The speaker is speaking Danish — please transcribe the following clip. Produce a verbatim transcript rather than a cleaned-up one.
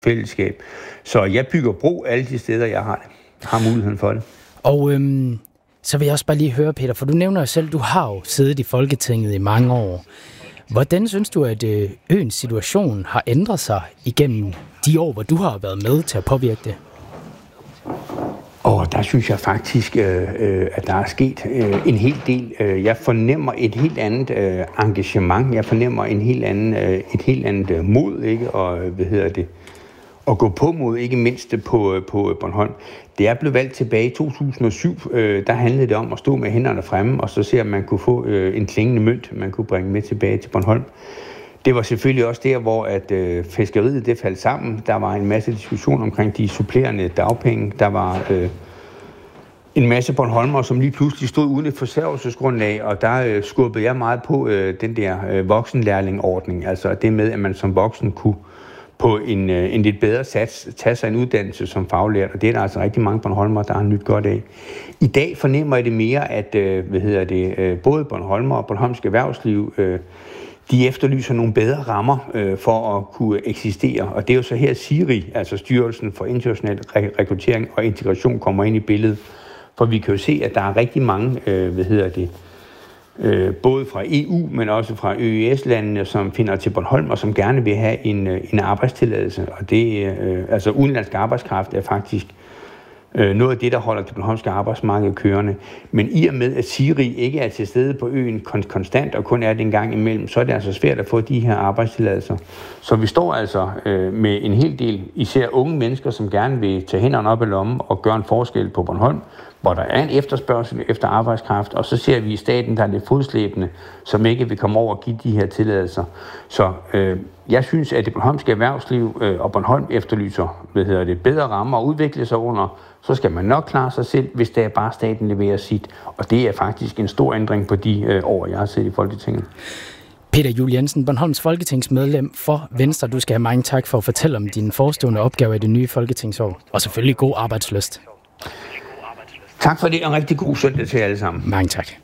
fællesskab. Så jeg bygger bro alle de steder, jeg har det. Har muligheden for det. Og øhm, så vil jeg også bare lige høre, Peter, for du nævner jo selv, du har jo siddet i Folketinget i mange år. Hvordan synes du, at øh, øens situation har ændret sig igennem de år, hvor du har været med til at påvirke det? Og der synes jeg faktisk, øh, øh, at der er sket øh, en hel del. Jeg fornemmer et helt andet øh, engagement. Jeg fornemmer en helt anden, øh, et helt andet øh, mod, ikke? Og hvad hedder det? At gå på mod, ikke mindst på, på Bornholm. Det er blevet valgt tilbage i to tusind og syv. Øh, der handlede det om at stå med hænderne fremme, og så se, om man kunne få øh, en klingende mønt, man kunne bringe med tilbage til Bornholm. Det var selvfølgelig også der, hvor at, øh, fiskeriet det faldt sammen. Der var en masse diskussion omkring de supplerende dagpenge. Der var øh, en masse Bornholmer, som lige pludselig stod uden et forsørgelsesgrundlag, og der øh, skubbede jeg meget på øh, den der øh, voksenlærlingordning. Altså det med, at man som voksen kunne på en, øh, en lidt bedre sats tage sig en uddannelse som faglært, og det er der altså rigtig mange Bornholmer, der har nyt godt af. I dag fornemmer jeg det mere, at øh, hvad hedder det, øh, både Bornholmer og Bornholmsk erhvervsliv øh, de efterlyser nogle bedre rammer øh, for at kunne eksistere. Og det er jo så her SIRI, altså Styrelsen for International Rekruttering og Integration, kommer ind i billedet. For vi kan jo se, at der er rigtig mange, øh, hvad hedder det, øh, både fra E U, men også fra Ø E S-landene, som finder til Bornholm og som gerne vil have en, en arbejdstilladelse. Og det, øh, altså udenlandsk arbejdskraft er faktisk noget af det, der holder det bornholmske arbejdsmarked kørende. Men i og med, at SIRI ikke er til stede på øen konstant, og kun er det en gang imellem, så er det altså svært at få de her arbejdstilladelser. Så vi står altså øh, med en hel del, især unge mennesker, som gerne vil tage hænderne op i lommen og gøre en forskel på Bornholm, hvor der er en efterspørgsel efter arbejdskraft, og så ser vi i staten, der er lidt fodslæbende, som ikke vil komme over og give de her tilladelser. Så øh, jeg synes, at det bornholmske erhvervsliv øh, og Bornholm efterlyser, hvad hedder det, bedre rammer at udvikle sig under, så skal man nok klare sig selv, hvis det er bare staten leverer sit. Og det er faktisk en stor ændring på de øh, år, jeg har set i Folketinget. Peter Juel Jensen, Bornholms folketingsmedlem for Venstre. Du skal have mange tak for at fortælle om dine forestående opgaver i det nye folketingsår. Og selvfølgelig god arbejdslyst. Tak for det, og rigtig god søndag til alle sammen. Mange tak.